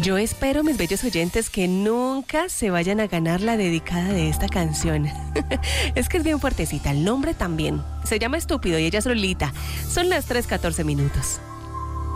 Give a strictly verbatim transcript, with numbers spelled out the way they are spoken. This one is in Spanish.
Yo espero, mis bellos oyentes, que nunca se vayan a ganar la dedicada de esta canción. Es que es bien fuertecita, el nombre también. Se llama Estúpido y ella es Lolita. Son las tres catorce minutos.